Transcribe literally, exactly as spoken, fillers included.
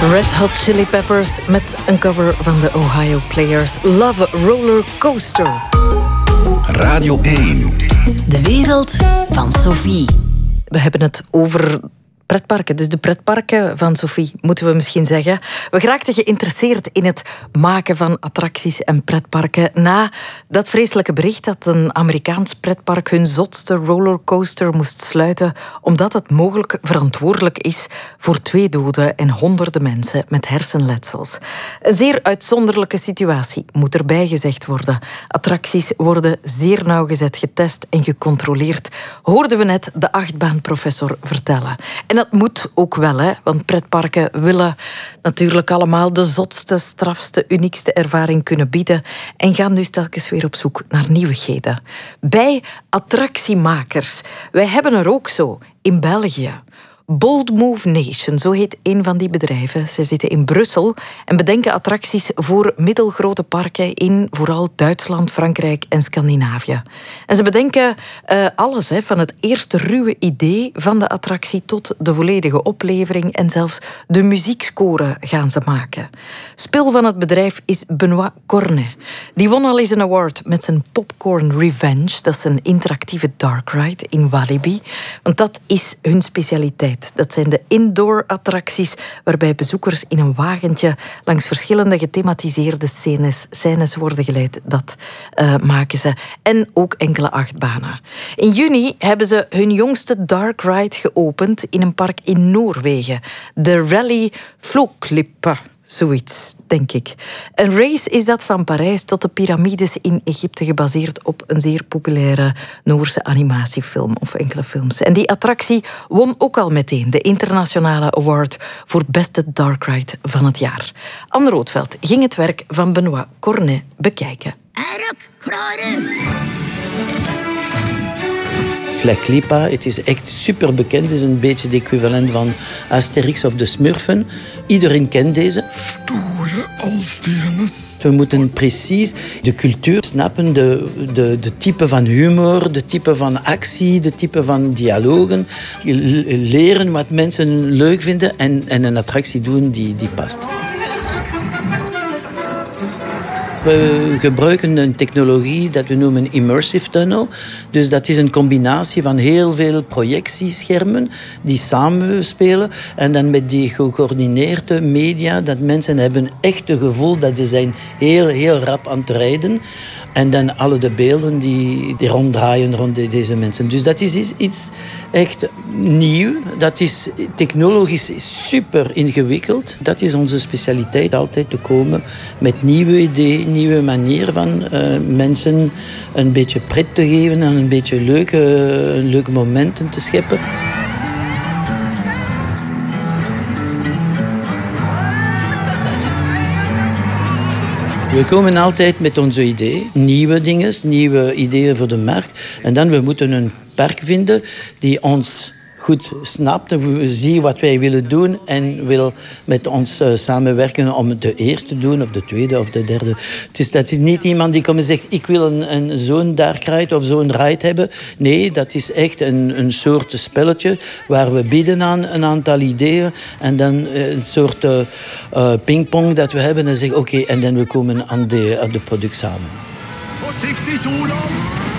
Red Hot Chili Peppers met een cover van de Ohio Players. Love Roller Coaster. Radio één. De wereld van Sophie. We hebben het over pretparken, dus de pretparken van Sophie, moeten we misschien zeggen. We geraakten geïnteresseerd in het maken van attracties en pretparken na dat vreselijke bericht dat een Amerikaans pretpark hun zotste rollercoaster moest sluiten omdat het mogelijk verantwoordelijk is voor twee doden en honderden mensen met hersenletsels. Een zeer uitzonderlijke situatie, moet erbij gezegd worden. Attracties worden zeer nauwgezet getest en gecontroleerd, hoorden we net de achtbaanprofessor vertellen. En dat moet ook wel, hè, want pretparken willen natuurlijk allemaal de zotste, strafste, uniekste ervaring kunnen bieden en gaan dus telkens weer op zoek naar nieuwigheden. Bij attractiemakers. Wij hebben er ook zo in België. Bold Move Nation, zo heet een van die bedrijven. Ze zitten in Brussel en bedenken attracties voor middelgrote parken in vooral Duitsland, Frankrijk en Scandinavië. En ze bedenken uh, alles, hè, van het eerste ruwe idee van de attractie tot de volledige oplevering en zelfs de muziekscore gaan ze maken. Spil van het bedrijf is Benoit Cornet. Die won al eens een award met zijn Popcorn Revenge. Dat is een interactieve dark ride in Walibi. Want dat is hun specialiteit. Dat zijn de indoor attracties waarbij bezoekers in een wagentje langs verschillende gethematiseerde scènes, scènes worden geleid. Dat uh, maken ze. En ook enkele achtbanen. In juni hebben ze hun jongste dark ride geopend in een park in Noorwegen. De Rally Floklippe. Zoiets, denk ik. Een race is dat van Parijs tot de piramides in Egypte, gebaseerd op een zeer populaire Noorse animatiefilm of enkele films. En die attractie won ook al meteen de internationale award voor beste dark ride van het jaar. Anne Roodveld ging het werk van Benoit Cornet bekijken. Fleklipa, het is echt super bekend. Het is een beetje het equivalent van Asterix of de Smurfen. Iedereen kent deze. Stoere Alstenes. We moeten precies de cultuur snappen, de, de, de type van humor, de type van actie, de type van dialogen. Leren wat mensen leuk vinden en, en een attractie doen die, die past. We gebruiken een technologie dat we noemen immersive tunnel. Dus dat is een combinatie van heel veel projectieschermen die samenspelen. En dan met die gecoördineerde media, dat mensen hebben echt het gevoel dat ze zijn heel, heel rap aan het rijden. En dan alle de beelden die, die ronddraaien rond deze mensen. Dus dat is iets echt nieuw. Dat is technologisch super ingewikkeld. Dat is onze specialiteit, altijd te komen met nieuwe ideeën, nieuwe manieren van uh, mensen een beetje pret te geven en een beetje leuke, leuke momenten te scheppen. We komen altijd met onze ideeën, nieuwe dingen, nieuwe ideeën voor de markt. En dan we moeten een park vinden die ons goed snapt, ziet wat wij willen doen en wil met ons uh, samenwerken om de eerste te doen, of de tweede of de derde. Dus dat is niet iemand die komt en zegt, ik wil een, een, zo'n dark ride of zo'n ride hebben. Nee, dat is echt een, een soort spelletje waar we bieden aan een aantal ideeën en dan uh, een soort uh, uh, pingpong dat we hebben en zeggen, oké, okay, en dan we komen aan de, aan de product samen. Voorzichtig, Olaf!